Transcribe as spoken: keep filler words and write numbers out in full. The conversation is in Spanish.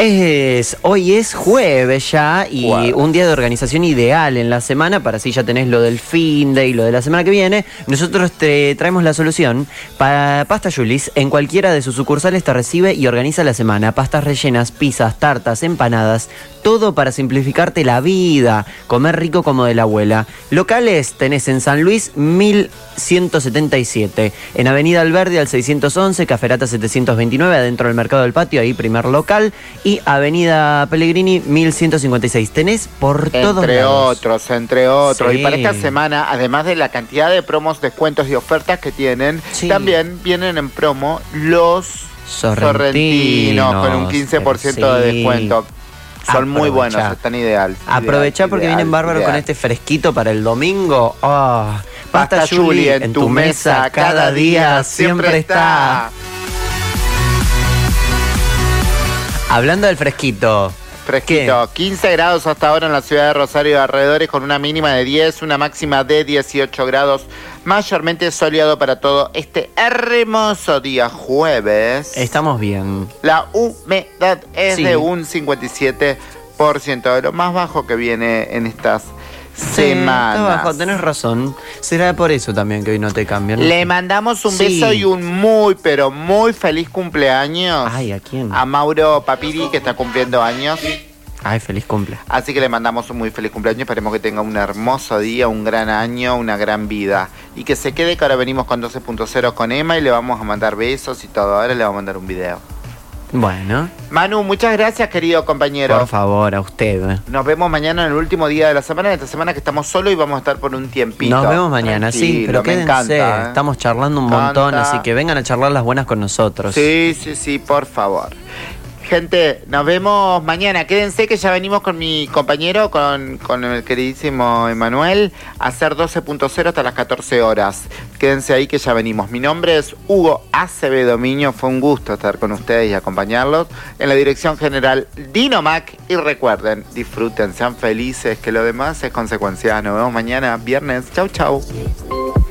Es, hoy es jueves ya y Jueves. un día de organización ideal en la semana para así ya tenés lo del fin de y lo de la semana que viene. Nosotros te traemos la solución. Pa- Pasta Julis en cualquiera de sus sucursales te recibe y organiza la semana. Pastas rellenas, pizzas, tartas, empanadas, todo para simplificarte la vida. Comer rico como de la abuela. Locales tenés en San Luis mil ciento setenta y siete, en Avenida Alberdi al seiscientos once, Caferata setecientos veintinueve, adentro del Mercado del Patio, ahí primer local, y Avenida Pellegrini mil ciento cincuenta y seis. Tenés por todos Entre lados. otros, entre otros. Sí. Y para esta semana, además de la cantidad de promos, descuentos y ofertas que tienen, Sí. también vienen en promo los Sorrentinos, sorrentinos con un quince por ciento de sí. descuento. Son muy Aprovechá. buenos, están ideal. Aprovechá ideal, porque ideal, vienen bárbaros ideal. con este fresquito para el domingo. Oh, Pasta Juli en tu mesa cada día siempre está. Hablando del fresquito. Fresquito, quince grados hasta ahora en la ciudad de Rosario y alrededores, con una mínima de diez, una máxima de dieciocho grados, mayormente soleado para todo este hermoso día jueves. Estamos bien. La humedad es Sí. de un cincuenta y siete por ciento, de lo más bajo que viene en estas semanas. Sí, está bajo, tenés razón. Será por eso también que hoy no te cambian. Le mandamos un Sí. beso y un muy, pero muy feliz cumpleaños Ay, ¿a quién? a Mauro Papiri, que está cumpliendo años. Ay, feliz cumple. Así que le mandamos un muy feliz cumpleaños. Esperemos que tenga un hermoso día, un gran año, una gran vida. Y que se quede, que ahora venimos con doce punto cero con Emma y le vamos a mandar besos y todo. Ahora le vamos a mandar un video. Bueno, Manu, muchas gracias, querido compañero. por favor, a usted. Nos vemos mañana en el último día de la semana. Esta semana que estamos solos y vamos a estar por un tiempito. Nos vemos mañana, sí, Tranquilo, pero me quédense. encanta, ¿eh? Estamos charlando un Canta. montón, así que vengan a charlar las buenas con nosotros. Sí, sí, sí, por favor. Gente, nos vemos mañana. Quédense que ya venimos con mi compañero, con, con el queridísimo Emanuel, a hacer doce punto cero hasta las catorce horas. Quédense ahí que ya venimos. Mi nombre es Hugo Acevedo Miño. Fue un gusto estar con ustedes y acompañarlos. En la dirección general, Dino Mac. Y recuerden, disfruten, sean felices, que lo demás es consecuencia. Nos vemos mañana, viernes. Chau, chau.